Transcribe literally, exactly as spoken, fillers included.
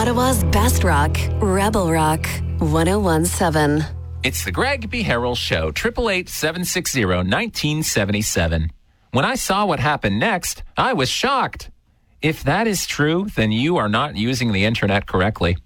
Ottawa's best rock, Rebel Rock, one oh one point seven. It's the Greg B. Harrell Show, eight eight eight, seven six zero, one nine seven seven. When I saw what happened next, I was shocked. If that is true, then you are not using the internet correctly.